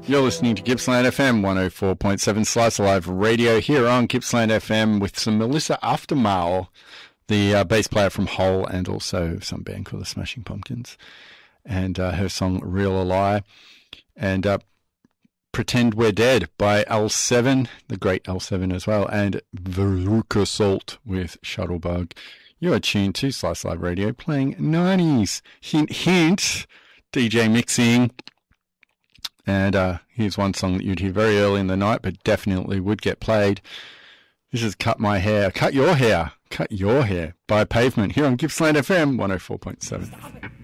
You're listening to Gippsland FM 104.7 Slice of Life Radio here on Gippsland FM with some Melissa Aftermahl, the bass player from Hole and also some band called the Smashing Pumpkins, and her song Real a Lie, and Pretend We're Dead by L7, the great L7 as well, and Veruca Salt with Shuttlebug. You are tuned to Slice Live Radio playing 90s. Hint, hint, DJ mixing. And here's one song that you'd hear very early in the night, but definitely would get played. This is Cut My Hair, Cut Your Hair by Pavement here on Gippsland FM 104.7.